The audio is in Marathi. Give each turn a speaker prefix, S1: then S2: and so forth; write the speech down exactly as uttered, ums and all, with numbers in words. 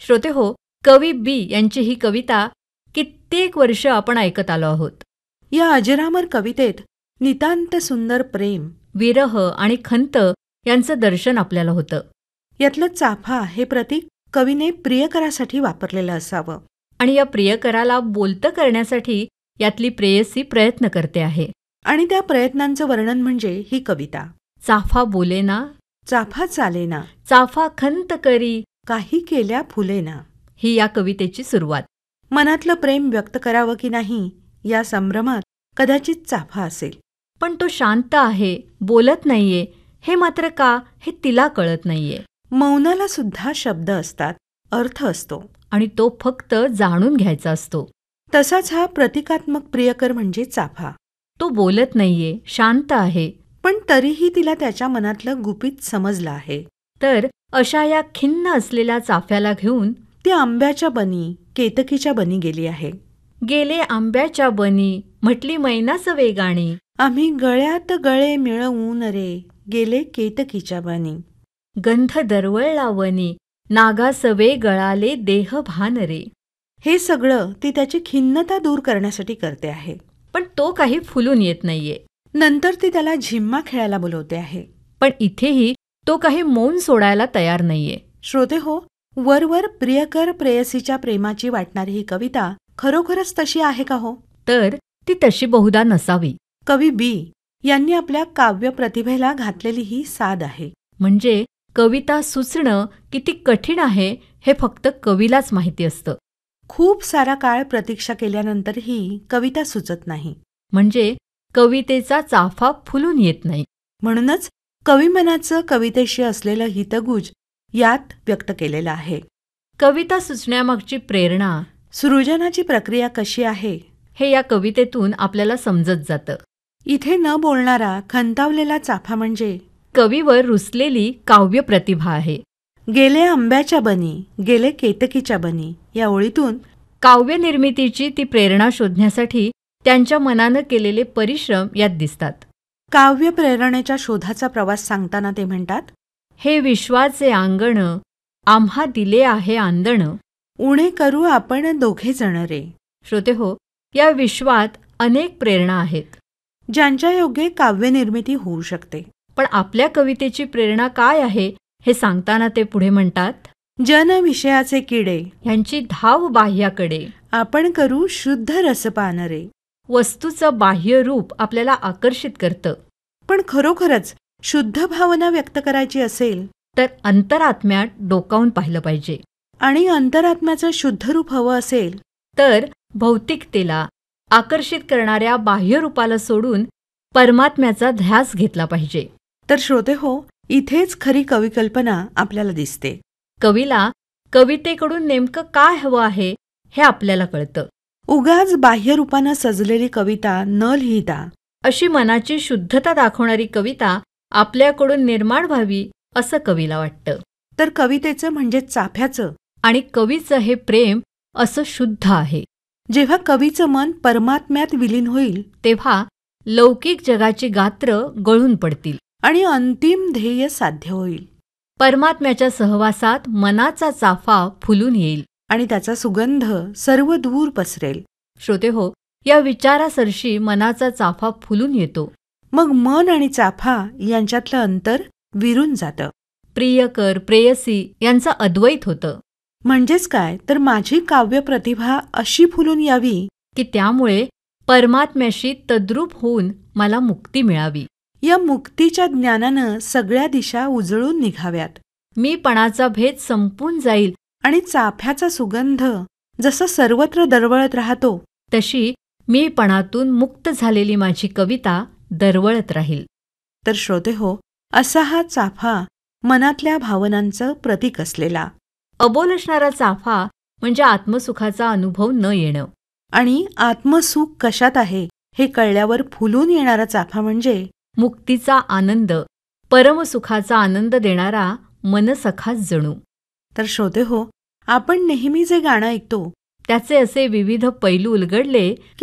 S1: श्रोते हो, कवी बी यांची ही कविता कित्येक वर्ष आपण ऐकत आलो आहोत.
S2: या अजरामर कवितेत नितांत सुंदर प्रेम,
S1: विरह आणि खंत यांचं दर्शन आपल्याला होतं.
S2: यातलं चाफा हे प्रतीक कवीने प्रियकरासाठी वापरलेलं असावं.
S1: आणि या प्रियकराला बोलतं करण्यासाठी यातली प्रेयसी प्रयत्न करते आहे.
S2: आणि त्या प्रयत्नांचं वर्णन म्हणजे ही कविता.
S1: चाफा बोलेना,
S2: चाफा चालेना,
S1: चाफा खंत करी,
S2: काही केल्या फुलेना.
S1: ही या कवितेची सुरुवात.
S2: मनातलं प्रेम व्यक्त करावं की नाही या संभ्रमात कदाचित चाफा असेल.
S1: पण तो शांत आहे, बोलत नाहीये, हे मात्र का हे तिला कळत नाहीये.
S2: मौनाला सुद्धा शब्द असतात, अर्थ असतो.
S1: आणि तो फक्त जाणून घ्यायचा असतो.
S2: तसाच हा प्रतिकात्मक प्रियकर म्हणजे चाफा.
S1: तो बोलत नाहीये, शांत आहे,
S2: पण तरीही तिला त्याच्या मनातलं गुपित समजलं आहे.
S1: तर अशा या खिन्न असलेल्या चाफ्याला घेऊन
S2: ती आंब्याच्या बनी, केतकीच्या बनी गेली आहे.
S1: गेले आंब्याच्या बनी, म्हटली मैनास वेगाणी,
S2: आम्ही गळ्यात गळे मिळवून रे, गेले केतकीच्या बनी.
S1: गंध दरवळला वनी, नागासवे गळाले देह भान रे.
S2: हे सगळं ती त्याची खिन्नता दूर करण्यासाठी करते आहे.
S1: पण तो काही फुलून येत नाहीये.
S2: नंतर ती त्याला झिम्मा खेळायला बोलवते आहे.
S1: पण इथेही तो काही मौन सोडायला तयार नाहीये.
S2: श्रोते हो, वरवर प्रियकर प्रेयसीच्या प्रेमाची वाटणारी ही कविता खरोखरच तशी आहे का हो?
S1: तर ती तशी बहुधा नसावी.
S2: कवी बी यांनी आपल्या काव्य प्रतिभेला घातलेली ही साध आहे.
S1: म्हणजे कविता सुचणं किती कठीण आहे हे फक्त कवीलाच माहिती असतं.
S2: खूप सारा काळ प्रतीक्षा केल्यानंतरही कविता सुचत नाही.
S1: म्हणजे कवितेचा चाफा फुलून येत नाही.
S2: म्हणूनच कविमनाचं कवितेशी असलेलं हितगुज यात व्यक्त केलेलं आहे.
S1: कविता सुचण्यामागची प्रेरणा,
S2: सृजनाची प्रक्रिया कशी आहे
S1: हे या कवितेतून आपल्याला समजत जातं.
S2: इथे न बोलणारा खंतावलेला चाफा म्हणजे
S1: कवीवर रुसलेली काव्य प्रतिभा आहे.
S2: गेले आंब्याच्या बनी, गेले केतकीच्या बनी या ओळीतून
S1: काव्य निर्मितीची ती प्रेरणा शोधण्यासाठी त्यांच्या मनानं केलेले परिश्रम यात दिसतात.
S2: काव्य प्रेरणेच्या शोधाचा प्रवास सांगताना ते म्हणतात,
S1: हे विश्वाचे आंगण, आम्हा दिले आहे आंदण,
S2: उणे करू आपण दोघे जण रे.
S1: श्रोते हो, या विश्वात अनेक प्रेरणा आहेत
S2: ज्यांच्या योग्य काव्यनिर्मिती होऊ शकते.
S1: पण आपल्या कवितेची प्रेरणा काय आहे हे सांगताना ते पुढे म्हणतात,
S2: जन विषयाचे किडे,
S1: ह्यांची धाव बाह्याकडे,
S2: आपण करू शुद्ध रसपान रे.
S1: वस्तूचं बाह्य रूप आपल्याला आकर्षित करतं.
S2: पण खरोखरच शुद्ध भावना व्यक्त करायची असेल
S1: तर अंतरात्म्यात डोकावून पाहिलं पाहिजे.
S2: आणि अंतरात्म्याचं शुद्ध रूप हवं असेल
S1: तर भौतिकतेला आकर्षित करणाऱ्या बाह्य रूपाला सोडून परमात्म्याचा ध्यास घेतला पाहिजे.
S2: तर श्रोते हो, इथेच खरी कविकल्पना आपल्याला दिसते.
S1: कवीला कवितेकडून नेमकं काय हवं आहे हे आपल्याला कळतं.
S2: उगाच बाह्य रूपानं सजलेली कविता न लिहिता
S1: अशी मनाची शुद्धता दाखवणारी कविता आपल्याकडून निर्माण व्हावी असं कवीला वाटतं.
S2: तर कवितेचं म्हणजे चाफ्याचं
S1: आणि कवीचं हे प्रेम असं शुद्ध आहे.
S2: जेव्हा कवीचं मन परमात्म्यात विलीन होईल
S1: तेव्हा लौकिक जगाची गात्र गळून पडतील
S2: आणि अंतिम ध्येय साध्य होईल.
S1: परमात्म्याच्या सहवासात मनाचा चाफा फुलून येईल
S2: आणि त्याचा सुगंध सर्व दूर पसरेल.
S1: श्रोते हो, या विचारासरशी मनाचा चाफा फुलून येतो.
S2: मग मन आणि चाफा यांच्यातलं अंतर विरून जातं.
S1: प्रियकर प्रेयसी यांचं अद्वैत होतं.
S2: म्हणजेच काय तर माझी काव्य प्रतिभा अशी फुलून यावी
S1: की त्यामुळे परमात्म्याशी तद्रूप होऊन मला मुक्ती मिळावी.
S2: या मुक्तीच्या ज्ञानानं सगळ्या दिशा उजळून निघाव्यात.
S1: मीपणाचा भेद संपून जाईल
S2: आणि चाफ्याचा सुगंध जसं सर्वत्र दरवळत राहतो
S1: तशी मीपणातून मुक्त झालेली माझी कविता दरवळत राहील.
S2: तर श्रोते हो, असा हा चाफा मनातल्या भावनांचं प्रतीक असलेला.
S1: अबोल असणारा चाफा म्हणजे आत्मसुखाचा अनुभव न येणं.
S2: आणि आत्मसुख कशात आहे हे कळल्यावर फुलून येणारा चाफा म्हणजे
S1: मुक्तीचा आनंद, परमसुखाचा आनंद देणारा मनसखाच जणू.
S2: तर श्रोते हो, आपण नेहमी जे गाणं ऐकतो
S1: त्याचे असे विविध पैलू उलगडले